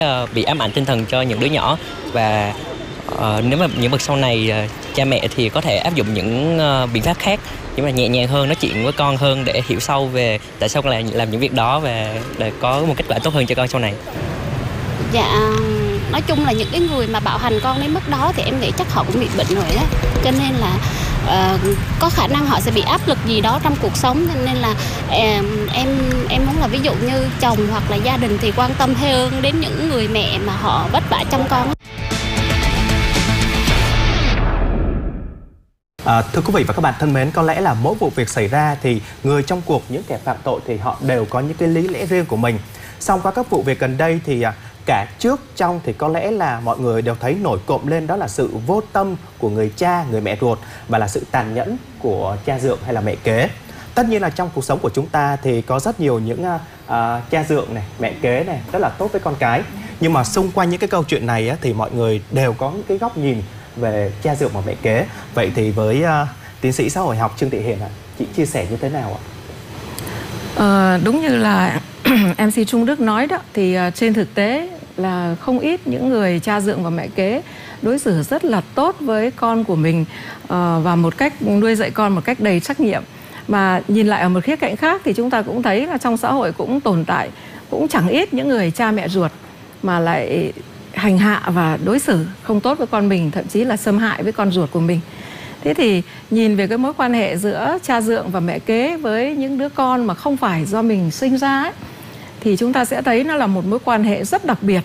bị ám ảnh tinh thần cho những đứa nhỏ. Và nếu mà những bậc sau này, cha mẹ thì có thể áp dụng những biện pháp khác, nhưng mà nhẹ nhàng hơn, nói chuyện với con hơn để hiểu sâu về tại sao con lại làm những việc đó và để có một kết quả tốt hơn cho con sau này. Dạ, nói chung là những cái người mà bạo hành con đến mức đó thì em nghĩ chắc họ cũng bị bệnh rồi đó. Cho nên là có khả năng họ sẽ bị áp lực gì đó trong cuộc sống. Cho nên là em muốn là ví dụ như chồng hoặc là gia đình thì quan tâm hơn đến những người mẹ mà họ vất vả chăm con. Thưa quý vị và các bạn thân mến, có lẽ là mỗi vụ việc xảy ra thì người trong cuộc, những kẻ phạm tội thì họ đều có những cái lý lẽ riêng của mình. Song qua các vụ việc gần đây thì cả trước trong thì có lẽ là mọi người đều thấy nổi cộm lên đó là sự vô tâm của người cha, người mẹ ruột và là sự tàn nhẫn của cha dượng hay là mẹ kế. Tất nhiên là trong cuộc sống của chúng ta thì có rất nhiều những cha dượng này, mẹ kế này rất là tốt với con cái. Nhưng mà xung quanh những cái câu chuyện này thì mọi người đều có những cái góc nhìn về cha dượng và mẹ kế. Vậy thì với tiến sĩ xã hội học Trương Thị Hiền chị chia sẻ như thế nào ạ? Đúng như là MC Trung Đức nói đó, thì trên thực tế là không ít những người cha dượng và mẹ kế đối xử rất là tốt với con của mình và một cách nuôi dạy con một cách đầy trách nhiệm. Mà nhìn lại ở một khía cạnh khác thì chúng ta cũng thấy là trong xã hội cũng tồn tại cũng chẳng ít những người cha mẹ ruột mà lại hành hạ và đối xử không tốt với con mình, thậm chí là xâm hại với con ruột của mình. Thế thì nhìn về cái mối quan hệ giữa cha dượng và mẹ kế với những đứa con mà không phải do mình sinh ra ấy, thì chúng ta sẽ thấy nó là một mối quan hệ rất đặc biệt.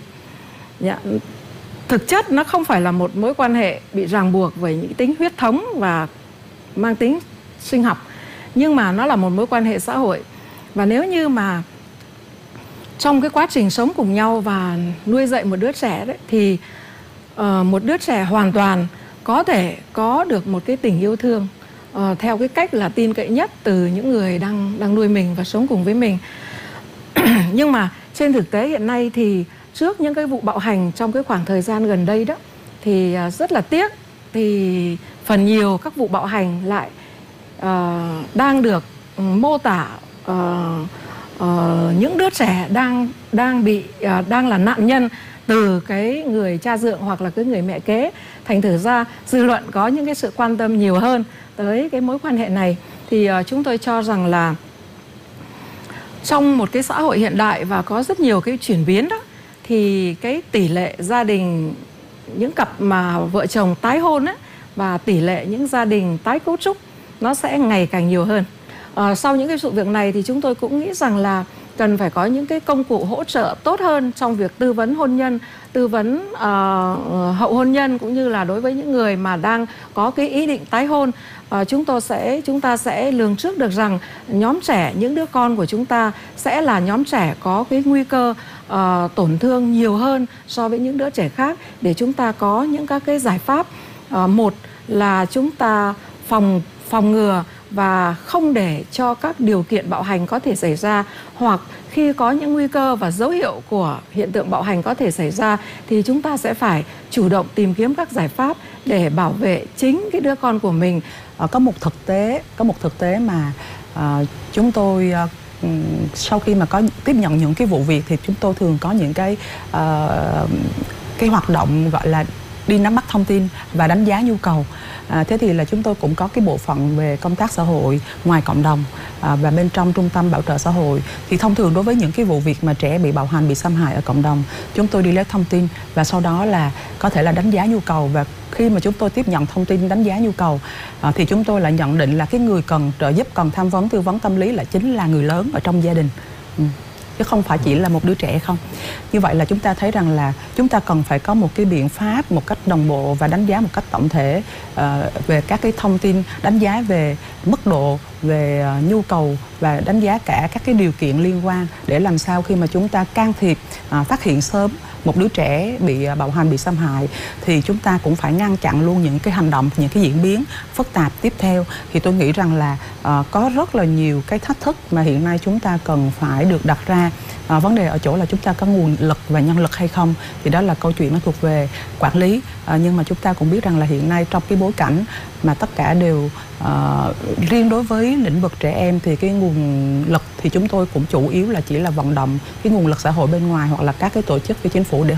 Thực chất nó không phải là một mối quan hệ bị ràng buộc với những tính huyết thống và mang tính sinh học, nhưng mà nó là một mối quan hệ xã hội. Và nếu như mà trong cái quá trình sống cùng nhau và nuôi dạy một đứa trẻ đấy, thì một đứa trẻ hoàn toàn có thể có được một cái tình yêu thương theo cái cách là tin cậy nhất từ những người đang nuôi mình và sống cùng với mình. Nhưng mà trên thực tế hiện nay thì trước những cái vụ bạo hành trong cái khoảng thời gian gần đây đó, thì rất là tiếc thì phần nhiều các vụ bạo hành lại đang được mô tả những đứa trẻ đang là nạn nhân từ cái người cha dượng hoặc là cái người mẹ kế. Thành thử ra dư luận có những cái sự quan tâm nhiều hơn tới cái mối quan hệ này. Thì chúng tôi cho rằng là trong một cái xã hội hiện đại và có rất nhiều cái chuyển biến đó, thì cái tỷ lệ gia đình, những cặp mà vợ chồng tái hôn ấy, và tỷ lệ những gia đình tái cấu trúc nó sẽ ngày càng nhiều hơn. Sau những cái sự việc này thì chúng tôi cũng nghĩ rằng là cần phải có những cái công cụ hỗ trợ tốt hơn trong việc tư vấn hôn nhân, tư vấn hậu hôn nhân, cũng như là đối với những người mà đang có cái ý định tái hôn. Chúng ta sẽ lường trước được rằng nhóm trẻ, những đứa con của chúng ta sẽ là nhóm trẻ có cái nguy cơ tổn thương nhiều hơn so với những đứa trẻ khác, để chúng ta có những các cái giải pháp. Một là chúng ta phòng ngừa và không để cho các điều kiện bạo hành có thể xảy ra, hoặc khi có những nguy cơ và dấu hiệu của hiện tượng bạo hành có thể xảy ra thì chúng ta sẽ phải chủ động tìm kiếm các giải pháp để bảo vệ chính cái đứa con của mình. Có một thực tế mà chúng tôi sau khi mà tiếp nhận những cái vụ việc thì chúng tôi thường có những cái hoạt động gọi là đi nắm bắt thông tin và đánh giá nhu cầu. Thế thì là chúng tôi cũng có cái bộ phận về công tác xã hội ngoài cộng đồng và bên trong trung tâm bảo trợ xã hội. Thì thông thường đối với những cái vụ việc mà trẻ bị bạo hành, bị xâm hại ở cộng đồng, chúng tôi đi lấy thông tin và sau đó là có thể là đánh giá nhu cầu. Và khi mà chúng tôi tiếp nhận thông tin đánh giá nhu cầu thì chúng tôi lại nhận định là cái người cần trợ giúp, cần tham vấn, tư vấn tâm lý là chính là người lớn ở trong gia đình, chứ không phải chỉ là một đứa trẻ không. Như vậy là chúng ta thấy rằng là chúng ta cần phải có một cái biện pháp một cách đồng bộ và đánh giá một cách tổng thể về các cái thông tin, đánh giá về mức độ, về nhu cầu và đánh giá cả các cái điều kiện liên quan, để làm sao khi mà chúng ta can thiệp, phát hiện sớm một đứa trẻ bị bạo hành, bị xâm hại, thì chúng ta cũng phải ngăn chặn luôn những cái hành động, những cái diễn biến phức tạp tiếp theo. Thì tôi nghĩ rằng là có rất là nhiều cái thách thức mà hiện nay chúng ta cần phải được đặt ra. Vấn đề ở chỗ là chúng ta có nguồn lực và nhân lực hay không, thì đó là câu chuyện nó thuộc về quản lý Nhưng mà chúng ta cũng biết rằng là hiện nay trong cái bối cảnh mà tất cả đều riêng đối với lĩnh vực trẻ em thì cái nguồn lực thì chúng tôi cũng chủ yếu là chỉ là vận động cái nguồn lực xã hội bên ngoài hoặc là các cái tổ chức phi chính phủ để